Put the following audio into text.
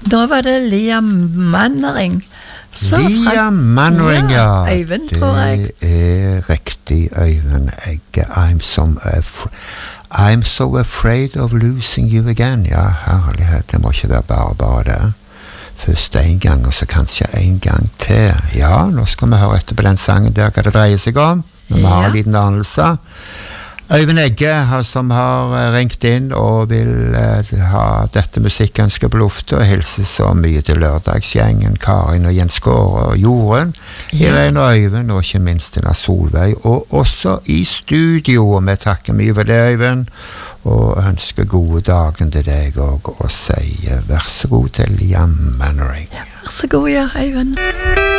Da var det Liam Mannering. Liam Mannering, ja. Øyvind, tror jeg. Det riktig, Øyvind Egge. I'm so afraid of losing you again. Ja, herlighet, det må ikke være bare det. Først en gang, og så kanskje en gang til. Ja, nå skal vi høre etter på den sangen der, hva det dreier seg om. Når vi har en liten anelse. Øyvind Egge, som har ringt inn og vil ha dette musikkønsket på lufta, og hilser så mye til lørdagsgjengen, Karin og Jens Gård og Jorunn, Irene og Øyvind, og ikke minst til Solveig, og også i studio, og vi takker mye for det, Øyvind, og ønsker gode dagen til deg, og sier vær så god til Liam Mannering. Ja, vær så god, ja, Øyvind.